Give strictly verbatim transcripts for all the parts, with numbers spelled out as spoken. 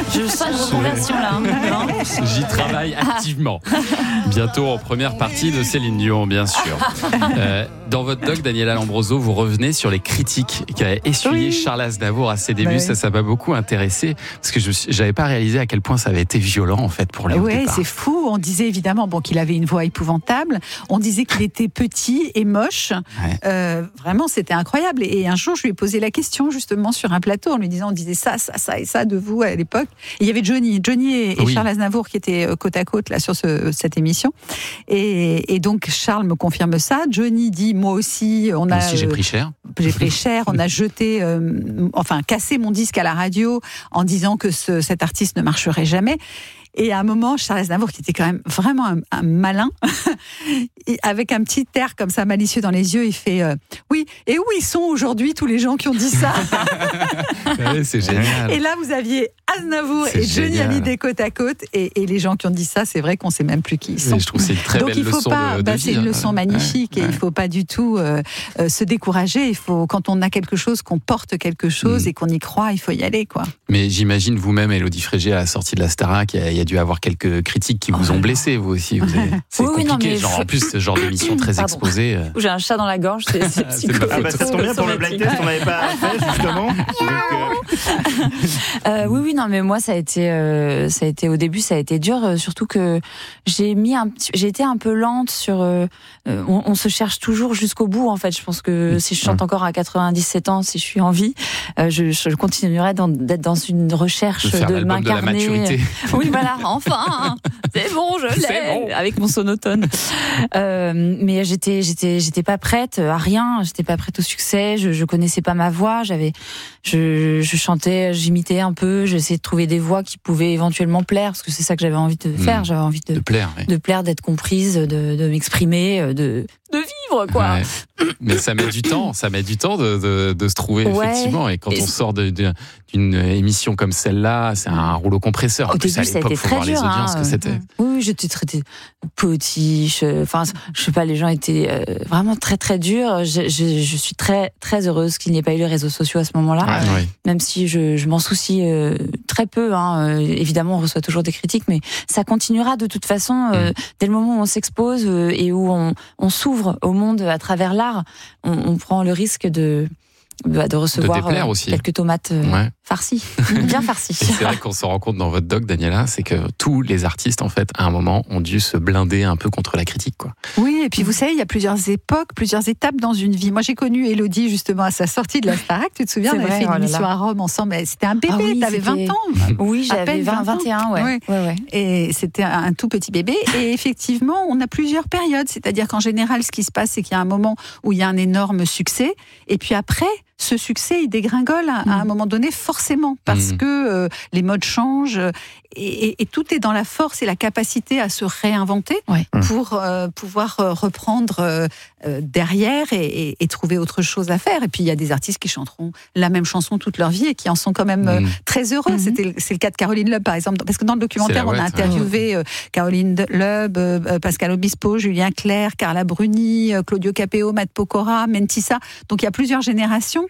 Je sens une reconversion là. Hein. J'y travaille activement. Bientôt en première partie de Céline Dion, bien sûr. Euh, dans votre doc, Daniela Lambroso, vous revenez sur les critiques qu'avait essuyé oui. Charles Aznavour à ses débuts. Bah oui. Ça, ça m'a beaucoup intéressé parce que je n'avais pas réalisé à quel point ça avait été violent en fait pour lui. Oui, c'est fou. On disait évidemment bon, qu'il avait une voix épouvantable. On disait qu'il était petit et moche. Ouais. Euh, vraiment, c'était incroyable. Et un jour, je lui ai posé la question justement sur un plateau en lui disant, on disait ça, ça, ça et ça de vous à l'époque. Et il y avait Johnny, Johnny et, et oui. Charles Aznavour qui étaient côte à côte là sur ce, cette émission. Et, et donc Charles me confirme ça. Johnny dit moi aussi, on moi a. aussi, j'ai pris cher. Euh, j'ai pris cher. On a jeté, euh, enfin cassé mon disque à la radio en disant que ce, cet artiste ne marcherait jamais. Et à un moment, Charles Aznavour, qui était quand même vraiment un, un malin, avec un petit air comme ça malicieux dans les yeux, il fait euh, oui. Et où ils sont aujourd'hui tous les gens qui ont dit ça? Ouais, c'est génial. Et là, vous aviez Aznavour c'est et Johnny génial. Hallyday côte à côte, et, et les gens qui ont dit ça, c'est vrai qu'on sait même plus qui ils sont. Mais je trouve que c'est une très Donc, belle il faut leçon pas, de, de bah, vie. C'est une leçon magnifique, ouais, et ouais. il faut pas du tout euh, euh, se décourager. Il faut, quand on a quelque chose, qu'on porte quelque chose mmh. et qu'on y croit, il faut y aller, quoi. Mais j'imagine vous-même, Élodie Frégé, à la sortie de la Starac, il y a, il y a dû avoir quelques critiques qui vous ont blessé, vous aussi. Vous avez... C'est oui, compliqué, oui, non, genre, je... en plus, ce genre d'émission très Pardon. exposée. Euh... J'ai un chat dans la gorge, c'est, c'est psychologique. Ah bah ça tombe bien pour le blind test, on n'avait pas fait, justement. Donc, euh... euh, oui, oui, non, mais moi, ça a été, euh, ça a été au début, ça a été dur, euh, surtout que j'ai mis un petit, j'ai été un peu lente sur. Euh, on, on se cherche toujours jusqu'au bout, en fait. Je pense que si je chante encore à quatre-vingt-dix-sept ans, si je suis en vie, euh, je, je continuerai dans, d'être dans une recherche de, de m'incarner. De la maturité. Oui, voilà, enfin, c'est bon, je l'ai, bon. Avec mon sonotone. Euh, mais j'étais, j'étais, j'étais pas prête à rien. J'étais pas prête au succès. Je, je connaissais pas ma voix. J'avais, je, je chantais, j'imitais un peu. J'essayais de trouver des voix qui pouvaient éventuellement plaire, parce que c'est ça que j'avais envie de faire. Mmh. J'avais envie de, de plaire, oui. de plaire, d'être comprise, de, de m'exprimer, de, de vivre, quoi. Ouais. Mais ça met du temps. Ça met du temps de, de, de se trouver, ouais. effectivement. Et quand et on sort de, de, d'une émission comme celle-là, c'est un rouleau compresseur. Au en plus, début, à l'époque, il faut voir dur, les audiences hein. que c'était. Oui, j'étais traitée potiche. Enfin, je sais pas, les gens étaient euh, vraiment très très durs. Je, je, je suis très très heureuse qu'il n'y ait pas eu les réseaux sociaux à ce moment-là, ouais, ouais. même si je, je m'en soucie euh, très peu. Hein. Euh, évidemment, on reçoit toujours des critiques, mais ça continuera de toute façon euh, mmh. dès le moment où on s'expose euh, et où on, on s'ouvre au monde à travers l'art. On, on prend le risque de de recevoir de euh, quelques tomates euh, ouais. farcies, bien farcies. Et c'est vrai qu'on se rend compte dans votre doc, Daniela, c'est que tous les artistes, en fait, à un moment, ont dû se blinder un peu contre la critique, quoi. Oui, et puis vous savez, il y a plusieurs époques, plusieurs étapes dans une vie. Moi, j'ai connu Élodie, justement, à sa sortie de la Starac, tu te souviens, c'est on avait vrai, fait une oh émission à Rome ensemble, c'était un bébé, ah oui, t'avais vingt ans. Oui, j'avais vingt, vingt et un, ouais. Ouais. Ouais, ouais. Et c'était un tout petit bébé, et effectivement, on a plusieurs périodes, c'est-à-dire qu'en général, ce qui se passe, c'est qu'il y a un moment où il y a un énorme succès, et puis après, ce succès, il dégringole à, à un moment donné, forcément, parce mmh. que euh, les modes changent, et, et, et tout est dans la force et la capacité à se réinventer ouais. pour euh, pouvoir reprendre euh, derrière et, et, et trouver autre chose à faire. Et puis, il y a des artistes qui chanteront la même chanson toute leur vie et qui en sont quand même mmh. très heureux. Mmh. C'était, c'est le cas de Caroline Loeb, par exemple, parce que dans le documentaire, on a interviewé euh, Caroline Loeb, euh, Pascal Obispo, Julien Clerc, Carla Bruni, euh, Claudio Capéo, Matt Pokora, Mentissa. Donc, il y a plusieurs générations.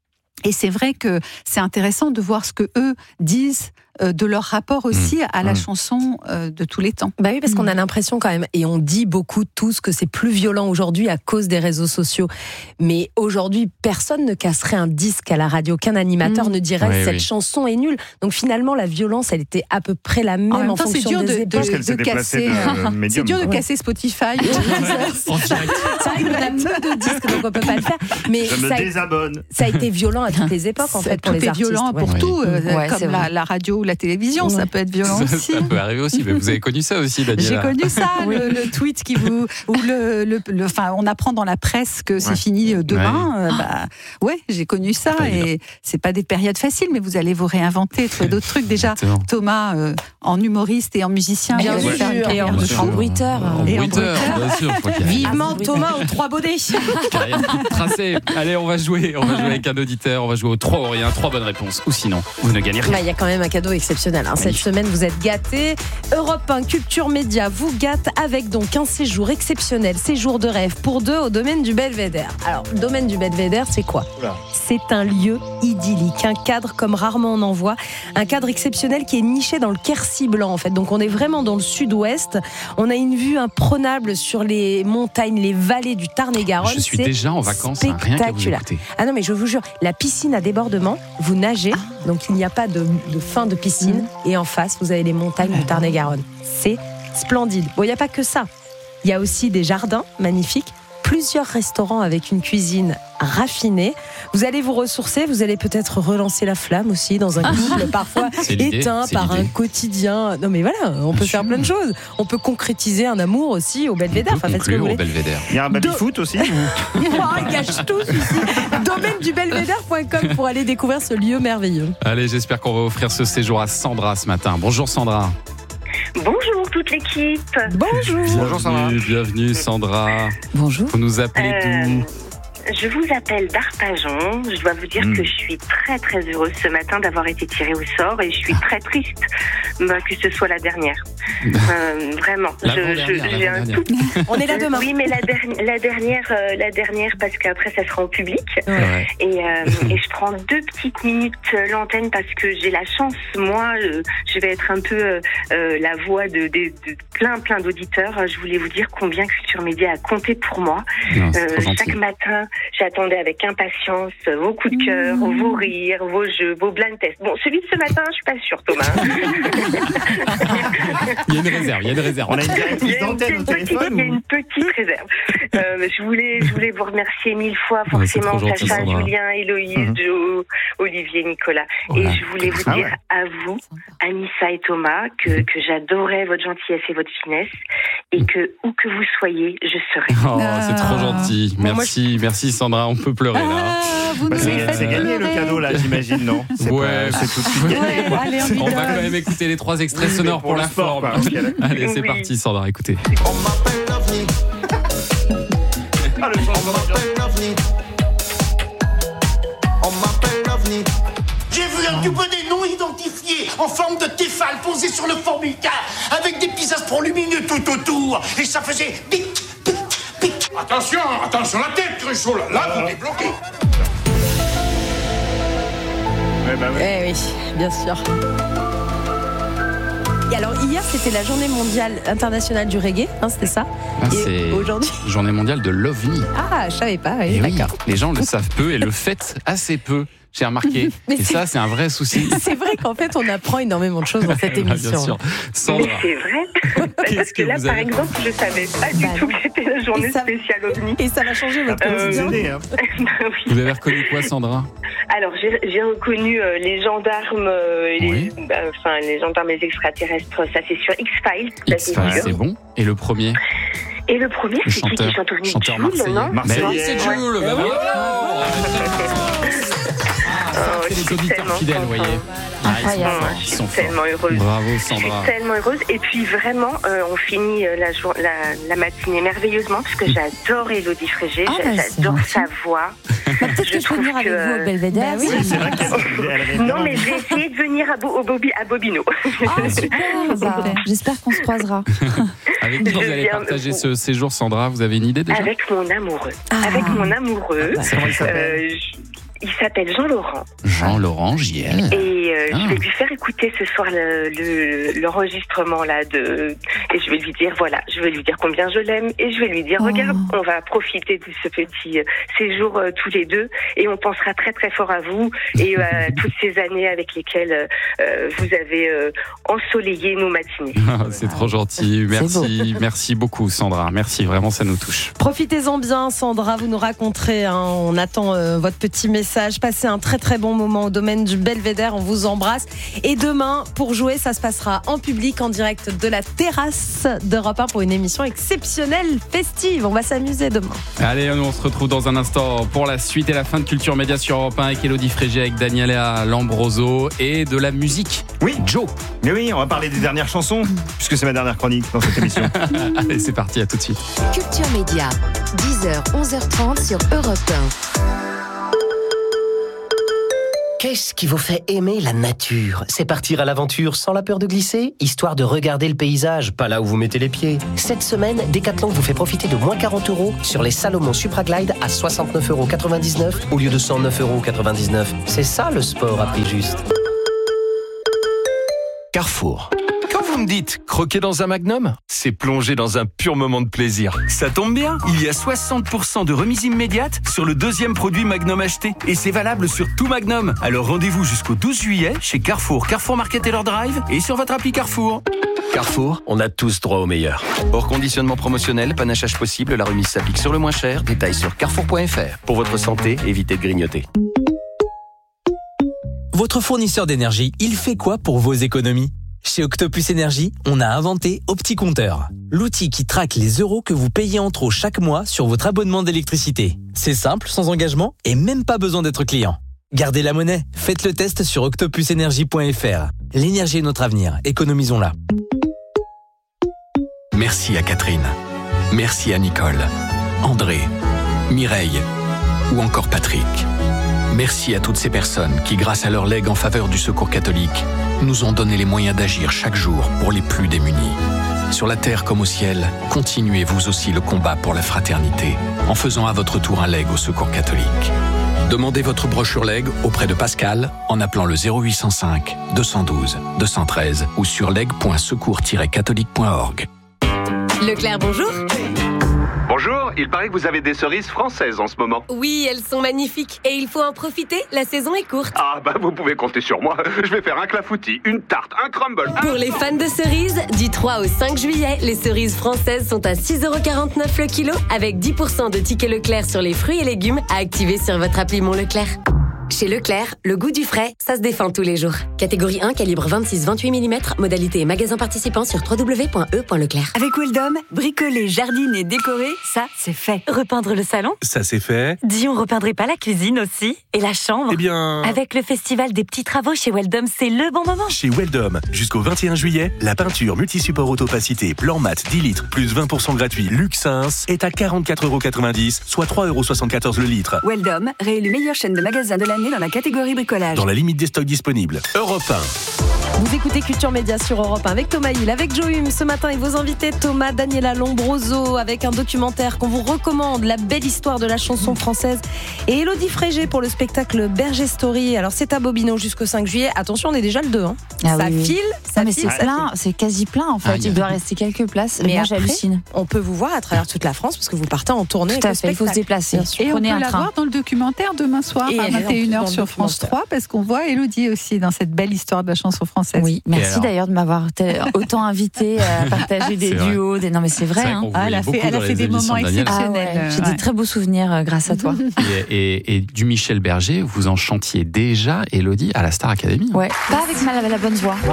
Et c'est vrai que c'est intéressant de voir ce que eux disent de leur rapport aussi mmh. à la mmh. chanson de tous les temps. Bah oui, parce qu'on a l'impression quand même, et on dit beaucoup tous que c'est plus violent aujourd'hui à cause des réseaux sociaux. Mais aujourd'hui, personne ne casserait un disque à la radio, qu'un animateur mmh. ne dirait oui, cette oui. chanson est nulle. Donc finalement, la violence, elle était à peu près la même en, même en temps, fonction c'est dur des de, époques. de, de casser. De c'est dur de ouais. casser Spotify. En direct. C'est vrai qu'on a peu de disques, donc on peut pas le faire. Mais Je me ça, désabonne. Ça a été violent à toutes les époques, en fait, pour les artistes. Tout est violent pour ouais. tout, euh, ouais, comme la, la radio ou la télévision, ouais. ça peut être violent ça, aussi. Ça peut arriver aussi, mais vous avez connu ça aussi, Daniela. J'ai connu ça, oui. le, le tweet qui vous, ou le, le, le, enfin, on apprend dans la presse que c'est ouais. fini demain. Ouais. Euh, bah, ouais, j'ai connu ça, et évident. C'est pas des périodes faciles, mais vous allez vous réinventer, trouver d'autres trucs. Déjà, Exactement. Thomas, euh, en humoriste et en musicien, bien sûr, ouais. et en, en bruiteur, en et bruiteur, en bien sûr. Vivement Thomas aux trois baudets. Tracé. Allez, on va jouer, on va jouer avec un auditeur, on va jouer aux trois, il y a trois bonnes réponses, ou sinon, vous ne gagnez rien. Il y a quand même un cadeau. exceptionnel. Hein. Cette semaine, vous êtes gâtés. Europe un Culture Média vous gâte avec donc un séjour exceptionnel, séjour de rêve pour deux au domaine du Belvédère. Alors, le domaine du Belvédère, c'est quoi ? Oula. C'est un lieu idyllique, un cadre comme rarement on en voit, un cadre exceptionnel qui est niché dans le Quercy blanc en fait. Donc, on est vraiment dans le sud-ouest. On a une vue imprenable sur les montagnes, les vallées du Tarn-et-Garonne. Je suis c'est déjà en vacances, hein, rien qu'à vous écouter. Ah non, mais je vous jure, la piscine à débordement, vous nagez, ah. donc il n'y a pas de, de fin de piscine, mmh. et en face, vous avez les montagnes du Tarn-et-Garonne. C'est splendide. Bon, il n'y a pas que ça. Il y a aussi des jardins magnifiques, plusieurs restaurants avec une cuisine raffinée. Vous allez vous ressourcer, vous allez peut-être relancer la flamme aussi dans un couple parfois éteint par un quotidien. Non mais voilà, on peut faire plein de choses. On peut concrétiser un amour aussi au Belvédère. Enfin, faites ce que vous voulez. Belvédère. Il y a un baby-foot aussi. Oh, il gâche tout ici. domaine du belvédère point com pour aller découvrir ce lieu merveilleux. Allez, j'espère qu'on va offrir ce séjour à Sandra ce matin. Bonjour Sandra. Bonjour toute l'équipe. Bonjour. Bienvenue, Bonjour Sandra. Bienvenue Sandra. Bonjour. Vous nous appelez euh... d'où ? Je vous appelle d'Arpajon. Je dois vous dire mmh. que je suis très très heureuse ce matin d'avoir été tirée au sort et je suis très triste bah, que ce soit la dernière. Euh, vraiment. La je, je, j'ai un tout... On est là demain. Oui, mais la, der- la dernière, euh, la dernière parce qu'après ça sera en public. Ouais. Et, euh, et je prends deux petites minutes euh, l'antenne parce que j'ai la chance, moi, euh, je vais être un peu euh, euh, la voix de, de, de plein plein d'auditeurs. Je voulais vous dire combien Culture Média a compté pour moi. Non, euh, chaque matin. J'attendais avec impatience vos coups de cœur, mmh. vos rires, vos jeux, vos blind tests. Bon, celui de ce matin, je suis pas sûre, Thomas. Il y a une réserve, il y a une réserve. On a une directrice d'antenne au téléphone. Il y a une petite réserve. Euh, je voulais, je voulais vous remercier mille fois, forcément, ouais, Sacha, Julien, Héloïse, mmh. Joe, Olivier, Nicolas. Voilà. Et je voulais vous ah dire ouais. à vous, Anissa et Thomas, que, que j'adorais votre gentillesse et votre finesse, et que où que vous soyez, je serai. Oh, ah. c'est trop gentil. Merci, bon, moi, je... merci. Sandra, on peut pleurer là. Ah, vous bah, c'est, c'est gagné le cadeau là, j'imagine, non ? C'est ouais, pas, c'est tout de suite gagné. Ouais, allez, on, on va quand même écouter les trois extraits oui, sonores pour, pour la sport, forme. Allez, c'est oui. parti, Sandra, écoutez. On m'appelle l'OVNI. Ah, le chant, on m'appelle l'OVNI. On m'appelle l'OVNI. J'ai vu un tube des non identifiés en forme de Tefal posé sur le formica avec des petits astres lumineux tout autour et ça faisait pic, pic, pic. Attention, attention la tête, Cruchot, là, là vous débloquez. Ouais, bah ouais. Eh oui, bien sûr. Et alors hier c'était la journée mondiale internationale du reggae, hein, c'était ça. Ah, et c'est aujourd'hui journée mondiale de l'OVNI. Ah, je savais pas, oui, oui, d'accord. Les gens le savent peu et le fêtent assez peu. J'ai remarqué. Mais et c'est... ça, c'est un vrai souci. C'est vrai qu'en fait, on apprend énormément de choses dans cette émission. Bien sûr. Sandra, mais c'est vrai. Parce que là, par avez... exemple, je savais pas du bah, tout que c'était la journée ça... spéciale OVNI. Et ça va changer votre quotidien. Euh... Hein. bah, oui. Vous avez reconnu quoi, Sandra ? Alors, j'ai, j'ai reconnu euh, les gendarmes, euh, oui. les, bah, enfin les gendarmes, les extraterrestres. Ça, c'est sur X-Files. X-Files, c'est bon. Et le premier ? Et le premier, le c'est chanteur, qui qui chante OVNI ? Chanteur marseillais. Non Marseillais. Oui, c'est Jules. Ouais. Bah, Oh, c'est les auditeurs fidèles, vous voyez. Ah, ils sont, oh, je suis tellement forts. heureuse. Bravo, Sandra. Je suis tellement heureuse. Et puis vraiment, euh, on finit la, jour, la, la matinée merveilleusement parce que j'adore Élodie Frégé, ah, j'adore bah, sa voix. Bah, peut-être je que je peux venir que... avec vous au Belvédère. Bah, oui, c'est vrai qu'elle non, mais je vais essayer de venir à, Bo, au Bobi, à Bobino. Ah, super, bah, j'espère qu'on se croisera. Avec qui vous allez partager ce séjour, Sandra ? Vous avez une idée déjà ? Avec mon amoureux. Ah. Avec mon amoureux. Ah, comment il s'appelle ? euh, Il s'appelle Jean-Laurent. Jean-Laurent, J L. Et euh, ah. je vais lui faire écouter ce soir le, le, l'enregistrement là de, et je vais lui dire voilà, je vais lui dire combien je l'aime et je vais lui dire oh. regarde, on va profiter de ce petit euh, séjour euh, tous les deux et on pensera très très fort à vous et à euh, toutes ces années avec lesquelles euh, vous avez euh, ensoleillé nos matinées. Ah, c'est trop gentil, merci, merci beaucoup Sandra, merci vraiment, ça nous touche. Profitez-en bien Sandra, vous nous raconterez, hein, on attend euh, votre petit message. Passez un très très bon moment au domaine du Belvédère, on vous embrasse. Et demain, pour jouer, ça se passera en public, en direct de la terrasse d'Europe un pour une émission exceptionnelle, festive. On va s'amuser demain. Allez, on se retrouve dans un instant pour la suite et la fin de Culture Média sur Europe un avec Élodie Frégé, avec Daniela Lambroso et de la musique. Oui, Joe. Mais oui, on va parler des dernières chansons, puisque c'est ma dernière chronique dans cette émission. Allez, c'est parti, à tout de suite. Culture Média, dix heures, onze heures trente sur Europe un. Qu'est-ce qui vous fait aimer la nature ? C'est partir à l'aventure sans la peur de glisser, histoire de regarder le paysage, pas là où vous mettez les pieds. Cette semaine, Decathlon vous fait profiter de moins quarante euros sur les Salomon Supraglide à soixante-neuf euros quatre-vingt-dix-neuf au lieu de cent neuf euros quatre-vingt-dix-neuf. C'est ça le sport à prix juste. Carrefour. Quand vous me dites croquer dans un Magnum, c'est plonger dans un pur moment de plaisir. Ça tombe bien, il y a soixante pour cent de remise immédiate sur le deuxième produit Magnum acheté. Et c'est valable sur tout Magnum. Alors rendez-vous jusqu'au douze juillet chez Carrefour, Carrefour Market et leur Drive et sur votre appli Carrefour. Carrefour, on a tous droit au meilleur. Hors conditionnement promotionnel, panachage possible, la remise s'applique sur le moins cher. Détails sur carrefour point f r. Pour votre santé, évitez de grignoter. Votre fournisseur d'énergie, il fait quoi pour vos économies ? Chez Octopus Énergie, on a inventé OptiCompteur, l'outil qui traque les euros que vous payez en trop chaque mois sur votre abonnement d'électricité. C'est simple, sans engagement et même pas besoin d'être client. Gardez la monnaie, faites le test sur octopus énergie point f r. L'énergie est notre avenir, économisons-la. Merci à Catherine. Merci à Nicole, André, Mireille ou encore Patrick. Merci à toutes ces personnes qui, grâce à leur legs en faveur du Secours catholique, nous ont donné les moyens d'agir chaque jour pour les plus démunis. Sur la terre comme au ciel, continuez vous aussi le combat pour la fraternité en faisant à votre tour un leg au Secours catholique. Demandez votre brochure leg auprès de Pascal en appelant le zéro huit cent cinq deux cent douze deux cent treize ou sur leg point secours tiret catholique point org. Leclerc, bonjour. Bonjour, il paraît que vous avez des cerises françaises en ce moment. Oui, elles sont magnifiques et il faut en profiter, la saison est courte. Ah bah vous pouvez compter sur moi, je vais faire un clafoutis, une tarte, un crumble. Pour les fans de cerises, du trois au cinq juillet, les cerises françaises sont à six euros quarante-neuf le kilo avec dix pour cent de tickets Leclerc sur les fruits et légumes à activer sur votre appli Mon Leclerc. Chez Leclerc, le goût du frais, ça se défend tous les jours. Catégorie un, calibre vingt-six vingt-huit millimètres, modalité et magasin participant sur w w w point e point leclerc. Avec Weldom, bricoler, jardiner, décorer, ça, c'est fait. Repeindre le salon, ça c'est fait. Dis, on repeindrait pas la cuisine aussi ? Et la chambre ? Eh bien... Avec le festival des petits travaux chez Weldom, c'est le bon moment. Chez Weldom, jusqu'au vingt et un juillet, la peinture multisupport autopacité blanc mat dix litres plus vingt pour cent gratuit Luxins est à quarante-quatre euros quatre-vingt-dix, soit trois euros soixante-quatorze le litre. Weldom, réélu meilleure chaîne de magasins de l'année dans la catégorie bricolage. Dans la limite des stocks disponibles. Europe un. Vous écoutez Culture Média sur Europe un avec Thomas Hill, avec Joe Hume ce matin et vos invités Thomas, Daniela Lombroso avec un documentaire qu'on vous recommande, la belle histoire de la chanson française, et Élodie Frégé pour le spectacle Berger Story. Alors c'est à Bobino jusqu'au cinq juillet. Attention, on est déjà le deux. Hein. Ah ça oui, file, oui. ça non, mais file. c'est plein, c'est quasi plein en fait. Ah, il doit rester quelques places. Mais moi après, j'hallucine. On peut vous voir à travers toute la France parce que vous partez en tournée. Tout à fait, il faut se déplacer. Et on peut un la train. voir dans le documentaire demain soir et à vingt et une heures sur France trois parce qu'on voit Élodie aussi dans cette belle histoire de la chanson française. Oui, merci d'ailleurs de m'avoir autant invité à partager des duos. Des... Non mais c'est vrai. C'est hein. Ah, elle a fait, elle a fait des moments exceptionnels. Ah ouais, j'ai ouais. des très beaux souvenirs euh, grâce à toi. Et, et, et du Michel Berger, vous en chantiez déjà, Élodie, à la Star Academy. Ouais, pas avec ma, la bonne voix.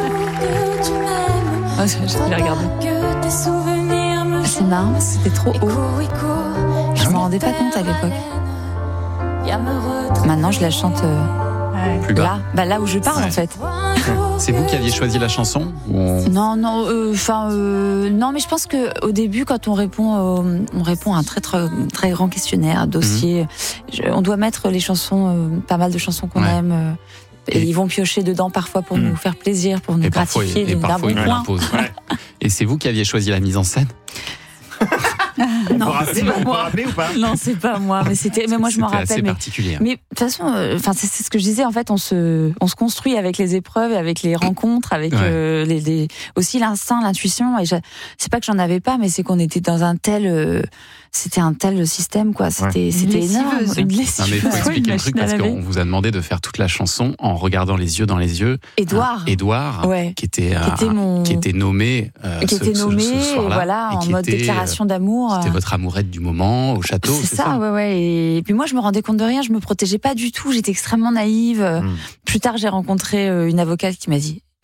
Oh, je l'ai regardé. C'est marrant, c'était trop haut. Je m'en rendais pas compte à l'époque. Maintenant, je la chante euh, plus bas. Là, bah là où je parle ouais. en fait. C'est vous qui aviez choisi la chanson ou on... Non, non, enfin, euh, euh, non, mais je pense que au début, quand on répond, euh, on répond à un très, très, très grand questionnaire, un dossier. Mm-hmm. Je, on doit mettre les chansons, euh, pas mal de chansons qu'on ouais. aime. Euh, et, et ils vont piocher dedans parfois pour mmh. nous faire plaisir, pour nous et gratifier parfois, et, et d'un parfois, bon point. Ouais. Et c'est vous qui aviez choisi la mise en scène. Non, c'est pas moi. Ou pas non, c'est pas moi, mais c'était, mais moi je m'en rappelle. Assez mais, particulier. Mais de toute façon, enfin, euh, c'est, c'est ce que je disais. En fait, on se, on se construit avec les épreuves, avec les rencontres, avec ouais. euh, les, les, aussi l'instinct, l'intuition. Et je, c'est pas que j'en avais pas, mais c'est qu'on était dans un tel, euh, c'était un tel système, quoi. C'était, ouais. c'était énorme. Une lessiveuse. Non, mais il faut expliquer le truc parce qu'on vous a demandé de faire toute la chanson en regardant les yeux dans les yeux. Édouard. Euh, Édouard, ouais. qui était, euh, qui était mon, qui était nommé, euh, qui était ce, nommé, ce, ce soir-là, voilà, en mode était, déclaration d'amour. C'était votre amourette du moment au château. C'est, c'est ça, ça, ouais, ouais. Et puis moi, je me rendais compte de rien. Je me protégeais pas du tout. J'étais extrêmement naïve. Mm. Plus tard, j'ai rencontré une avocate qui m'a dit bon,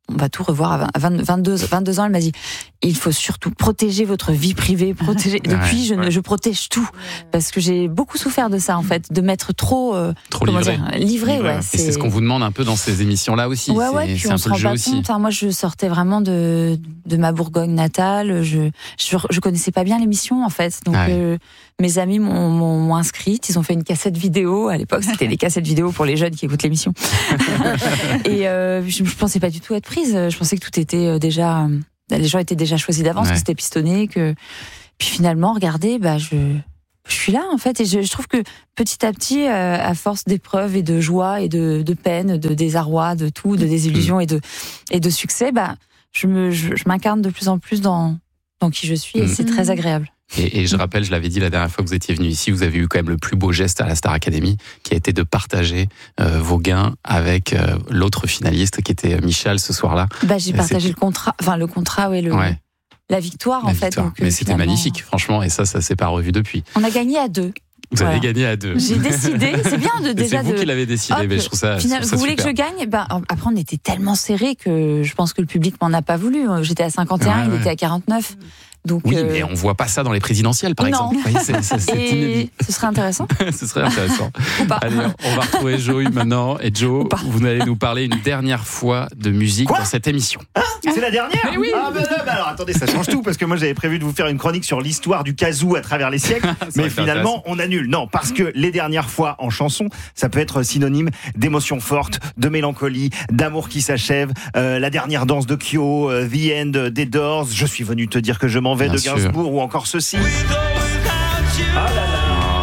on va tout revoir à vingt, vingt-deux, vingt-deux ans. Elle m'a dit, il faut surtout protéger votre vie privée, protéger. Depuis, Ouais, je, ouais. je protège tout parce que j'ai beaucoup souffert de ça en fait, de m'être trop, euh, Trop comment livré. dire, livré, ouais. Et c'est ce qu'on vous demande un peu dans ces émissions-là aussi. Ouais, c'est ouais, puis c'est on un se peu le rend jeu pas aussi. compte. Hein. Moi, je sortais vraiment de, de ma Bourgogne natale. Je, je, je connaissais pas bien l'émission, en fait. Donc, Ouais. euh, mes amis m'ont, m'ont, m'ont inscrite. Ils ont fait une cassette vidéo. À l'époque, c'était des cassettes vidéo pour les jeunes qui écoutent l'émission. Et euh, je, je pensais pas du tout être prise. Je pensais que tout était déjà, les gens étaient déjà choisis d'avance, Ouais. que c'était pistonné, que. Puis finalement, regardez, bah je. Je suis là en fait et je, je trouve que petit à petit, euh, à force d'épreuves et de joie et de, de peine, de désarroi, de tout, de désillusion et de et de succès, bah je me je, je m'incarne de plus en plus dans dans qui je suis et Mm. c'est très agréable. Et, et je rappelle, je l'avais dit la dernière fois que vous étiez venu ici, vous avez eu quand même le plus beau geste à la Star Academy, qui a été de partager euh, vos gains avec euh, l'autre finaliste qui était Michel ce soir-là. Bah j'ai Et partagé c'était- le contrat, enfin le contrat, ouais, le Ouais. la victoire La en fait. victoire. Donc, Mais euh, c'était finalement, magnifique, franchement, et ça, ça s'est pas revu depuis. On a gagné à deux. Vous Voilà. avez gagné à deux. J'ai décidé, c'est bien de Et déjà c'est vous de. qui l'avez décidé, Hop, mais je trouve ça, je final, trouve ça vous voulez super. que je gagne? Ben, après, on était tellement serrés que je pense que le public m'en a pas voulu. J'étais à cinquante et un, Ouais, il ouais. était à quarante-neuf. Donc, Oui, euh, mais on voit pas ça dans les présidentielles, par non. exemple. Vous voyez, c'est, c'est, c'est inédit. Et ce serait intéressant. Ce serait intéressant. pas. Allez, on va retrouver Joey maintenant. Et Joe, vous allez nous parler une dernière fois de musique Quoi dans cette émission. C'est la dernière Mais oui. Ah ben là, ben alors attendez, ça change tout parce que moi j'avais prévu de vous faire une chronique sur l'histoire du kazoo à travers les siècles, mais aurait été finalement on annule. Non, parce que les dernières fois en chanson, ça peut être synonyme d'émotion forte, de mélancolie, d'amour qui s'achève, euh, la dernière danse de Kyo, euh, The End des Doors, je suis venu te dire que je m'en vais Bien de sûr. Gainsbourg ou encore ceci. Ah là là.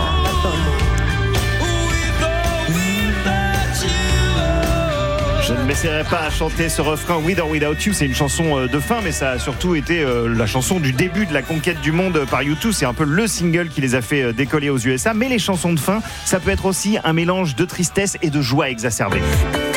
Je ne m'essaierai pas à chanter ce refrain With or Without You, c'est une chanson de fin, mais ça a surtout été euh, la chanson du début de la conquête du monde par U deux. C'est un peu le single qui les a fait décoller aux U S A. Mais les chansons de fin, ça peut être aussi un mélange de tristesse et de joie exacerbée.